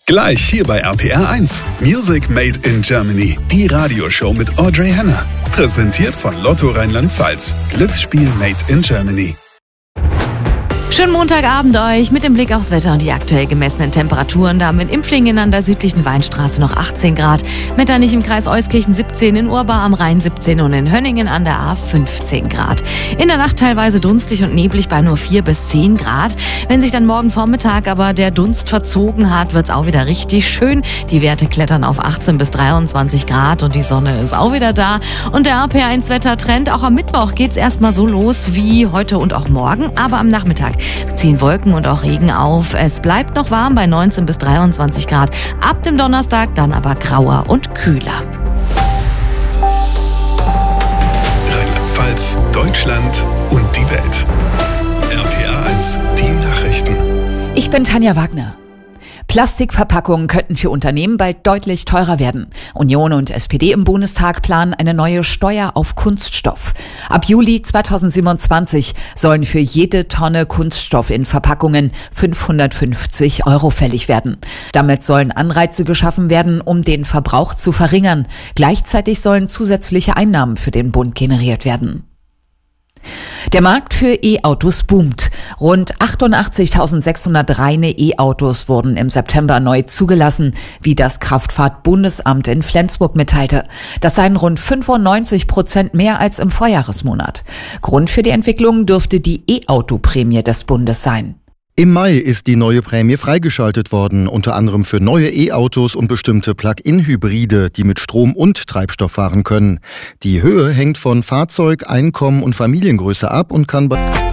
Gleich hier bei RPR 1. Music Made in Germany. Die Radioshow mit Audrey Henner. Präsentiert von Lotto Rheinland-Pfalz. Glücksspiel Made in Germany. Schönen Montagabend euch mit dem Blick aufs Wetter und die aktuell gemessenen Temperaturen. Da haben wir in Impflingen an der südlichen Weinstraße noch 18 Grad, Metternich im Kreis Euskirchen 17, in Urbar am Rhein 17 und in Hönningen an der A 15 Grad. In der Nacht teilweise dunstig und neblig bei nur 4 bis 10 Grad. Wenn sich dann morgen Vormittag aber der Dunst verzogen hat, wird's auch wieder richtig schön. Die Werte klettern auf 18 bis 23 Grad und die Sonne ist auch wieder da. Und der RPR1-Wettertrend, auch am Mittwoch geht's erstmal so los wie heute und auch morgen, aber am Nachmittag ziehen Wolken und auch Regen auf. Es bleibt noch warm bei 19 bis 23 Grad. Ab dem Donnerstag dann aber grauer und kühler. Rheinland-Pfalz, Deutschland und die Welt. RPR 1, die Nachrichten. Ich bin Tanja Wagner. Plastikverpackungen könnten für Unternehmen bald deutlich teurer werden. Union und SPD im Bundestag planen eine neue Steuer auf Kunststoff. Ab Juli 2027 sollen für jede Tonne Kunststoff in Verpackungen 550 € fällig werden. Damit sollen Anreize geschaffen werden, um den Verbrauch zu verringern. Gleichzeitig sollen zusätzliche Einnahmen für den Bund generiert werden. Der Markt für E-Autos boomt. Rund 88.600 reine E-Autos wurden im September neu zugelassen, wie das Kraftfahrtbundesamt in Flensburg mitteilte. Das seien rund 95% mehr als im Vorjahresmonat. Grund für die Entwicklung dürfte die E-Auto-Prämie des Bundes sein. Im Mai ist die neue Prämie freigeschaltet worden, unter anderem für neue E-Autos und bestimmte Plug-in-Hybride, die mit Strom und Treibstoff fahren können. Die Höhe hängt von Fahrzeug, Einkommen und Familiengröße ab und kann bei